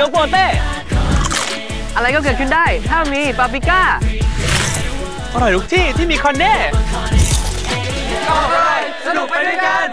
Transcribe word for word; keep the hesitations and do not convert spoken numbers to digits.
โปเต้อะไรก็เกิดขึ้นได้ถ้ามีปาปริก้าอร่อยทุกที่ที่มีคอนเน่ก็อร่อยสนุกไปด้วยกัน